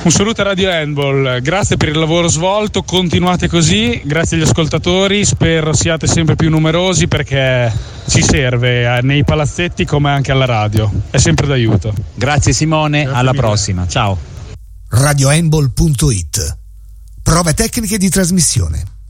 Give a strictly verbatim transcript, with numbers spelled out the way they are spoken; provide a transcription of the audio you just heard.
Un saluto a Radio Handball, grazie per il lavoro svolto, continuate così, grazie agli ascoltatori, spero siate sempre più numerosi perché ci serve nei palazzetti come anche alla radio, è sempre d'aiuto. Grazie Simone, grazie alla mille. Prossima, ciao. radio handball punto it. Prove tecniche di trasmissione.